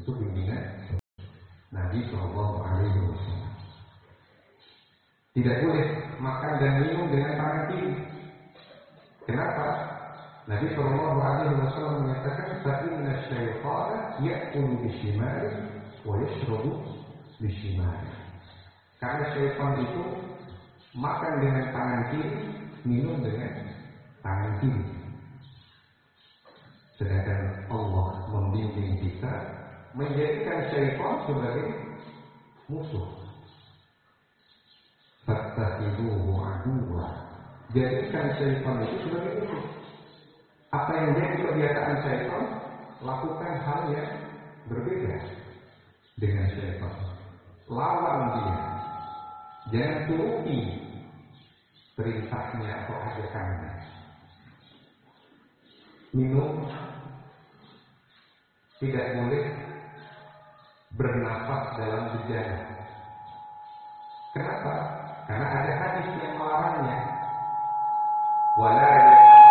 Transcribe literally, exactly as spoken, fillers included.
Itu bimbingan Nabi Shallallahu Alaihi Wasallam. Tidak boleh makan dan minum dengan tangan kiri. Kenapa? Nabi Shallallahu Alaihi Wasallam menyatakan, "Inna syaitana ya'kulu bishimali wa yashrabu bishimali." Karena syaitan itu makan dengan tangan kiri, minum dengan tangan kiri. Sedangkan Allah membimbing kita menjadikan syaitan sebagai musuh. Fattakhiduhu aduwwa. Jadikan syaitan itu sebagai musuh. Apa yang jadi kebiasaan syaitan, lakukan hal yang berbeda dengan syaitan. Lawan dia. Jangan turuti perintahnya atau ajakannya. Minum tidak boleh bernafas dalam bejana. Kenapa? Karena ada hadis yang melarangnya. Wala